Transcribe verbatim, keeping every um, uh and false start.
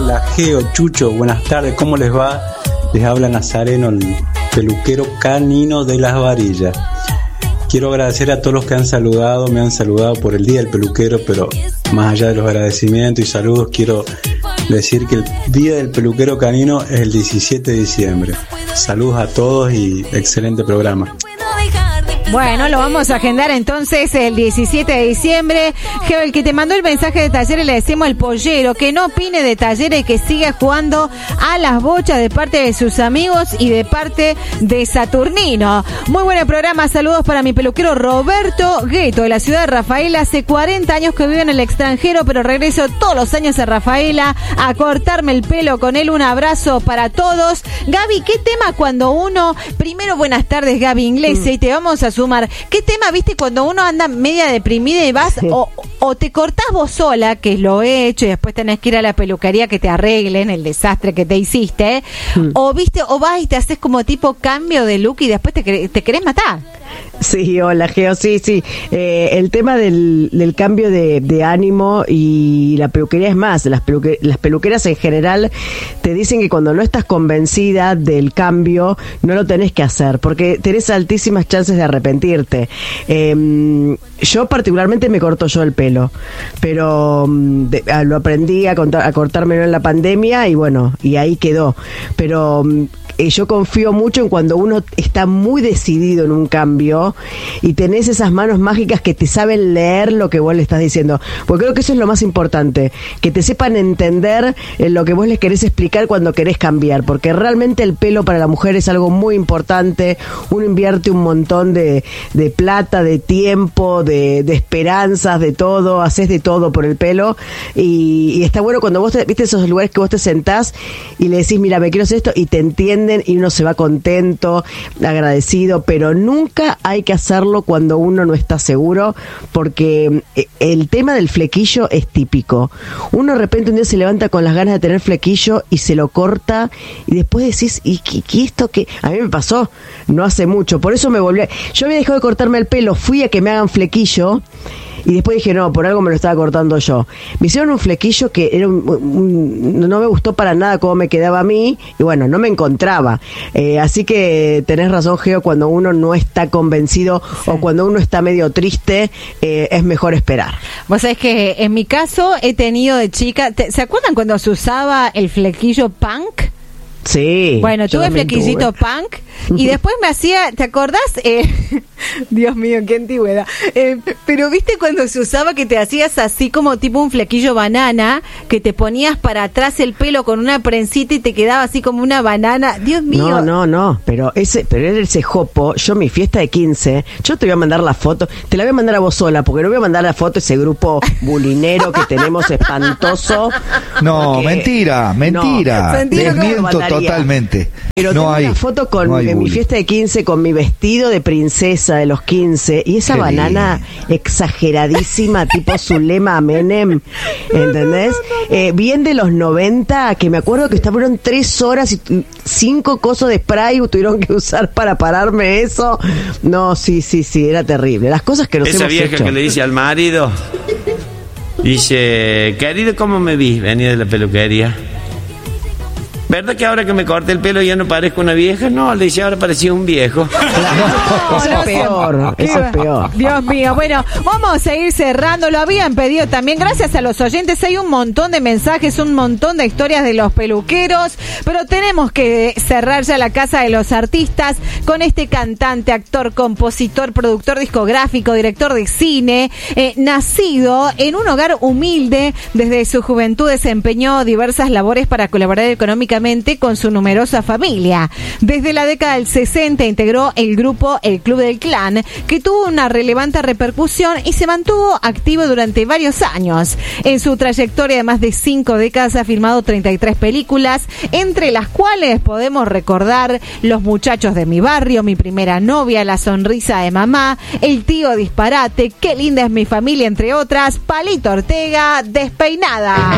Hola, Geo, Chucho, buenas tardes, ¿cómo les va? Les habla Nazareno, el peluquero canino de Las Varillas. Quiero agradecer a todos los que han saludado, me han saludado por el Día del Peluquero, pero más allá de los agradecimientos y saludos, quiero decir que el Día del Peluquero Canino es el diecisiete de diciembre. Saludos a todos y excelente programa. Bueno, lo vamos a agendar entonces el diecisiete de diciembre. Geo, el que te mandó el mensaje de Talleres, le decimos el pollero, que no opine de Talleres, que siga jugando a las bochas de parte de sus amigos y de parte de Saturnino. Muy buen programa, saludos para mi peluquero Roberto Gueto, de la ciudad de Rafaela. Hace cuarenta años que vivo en el extranjero, pero regreso todos los años a Rafaela a cortarme el pelo con él. Un abrazo para todos. Gaby, ¿qué tema cuando uno... Primero, buenas tardes, Gaby Inglés, mm. y te vamos a sumar. ¿Qué tema, viste, cuando uno anda media deprimida y vas, sí. o, o te cortás vos sola, que lo he hecho, y después tenés que ir a la peluquería que te arreglen el desastre que te hiciste, mm. o viste, o vas y te haces como tipo cambio de look y después te, te querés matar? Sí, hola Geo, sí, sí. Eh, el tema del, del cambio de, de ánimo y la peluquería es más, las, peluque, las peluqueras en general te dicen que cuando no estás convencida del cambio, no lo tenés que hacer, porque tenés altísimas chances de arrepentirte. Eh, yo particularmente me corto yo el pelo, pero de, a, lo aprendí a, contar, a cortármelo en la pandemia y bueno, y ahí quedó. Pero... Eh, yo confío mucho en cuando uno está muy decidido en un cambio y tenés esas manos mágicas que te saben leer lo que vos le estás diciendo, porque creo que eso es lo más importante, que te sepan entender eh, lo que vos les querés explicar cuando querés cambiar, porque realmente el pelo para la mujer es algo muy importante. Uno invierte un montón de, de plata, de tiempo, de, de esperanzas, de todo, haces de todo por el pelo y, y está bueno cuando vos te, viste esos lugares que vos te sentás y le decís, mira, me quiero hacer esto, y te entienden y uno se va contento, agradecido, pero nunca hay que hacerlo cuando uno no está seguro, porque el tema del flequillo es típico. Uno de repente un día se levanta con las ganas de tener flequillo y se lo corta y después decís, ¿y qué, qué esto qué? A mí me pasó no hace mucho, por eso me volví a... Yo había dejado de cortarme el pelo, fui a que me hagan flequillo y después dije, no, por algo me lo estaba cortando yo. Me hicieron un flequillo que era un, un, no me gustó para nada cómo me quedaba a mí, y bueno, no me encontraba. Eh, así que tenés razón, Geo, cuando uno no está convencido, sí. o cuando uno está medio triste, eh, es mejor esperar. Vos sabés que en mi caso he tenido de chica, ¿te, ¿se acuerdan cuando se usaba el flequillo punk? Sí. Bueno, tuve flequillito tuve. punk y después me hacía, ¿te acordás? Eh, Dios mío, qué antigüedad. Eh, pero viste cuando se usaba que te hacías así como tipo un flequillo banana, que te ponías para atrás el pelo con una prensita y te quedaba así como una banana. Dios mío. No, no, no, pero ese, pero era ese jopo. Yo mi fiesta de quince, yo te voy a mandar la foto, te la voy a mandar a vos sola, porque no voy a mandar la foto a ese grupo bulinero que tenemos espantoso. No, porque... mentira, mentira. No. Desmiento totalmente. Pero no tengo hay, una foto con no en mi bullying. Fiesta de quince con mi vestido de princesa de los quince y esa Qué banana lindo. Exageradísima tipo Zulema Menem, ¿entendés? Eh, bien de los noventa, que me acuerdo que estaban tres horas y cinco cosos de spray tuvieron que usar para pararme eso. No, sí, sí, sí, era terrible. Las cosas que nos esa hemos vieja hecho. Que le dice al marido, dice, querido, ¿cómo me vi? Venía de la peluquería. ¿Verdad que ahora que me corté el pelo ya no parezco una vieja? No, le dice, ahora parecía un viejo. No, eso es peor, eso es peor. Dios mío, bueno, vamos a ir cerrando. Lo habían pedido también, gracias a los oyentes. Hay un montón de mensajes, un montón de historias de los peluqueros, pero tenemos que cerrar ya la casa de los artistas con este cantante, actor, compositor, productor discográfico, director de cine, eh, nacido en un hogar humilde. Desde su juventud desempeñó diversas labores para colaborar económicamente con su numerosa familia. Desde la década del sesenta integró el grupo El Club del Clan, que tuvo una relevante repercusión y se mantuvo activo durante varios años. En su trayectoria de más de cinco décadas ha filmado treinta y tres películas, entre las cuales podemos recordar Los muchachos de mi barrio, Mi primera novia, La sonrisa de mamá, El tío disparate, Qué linda es mi familia, entre otras. Palito Ortega, Despeinada.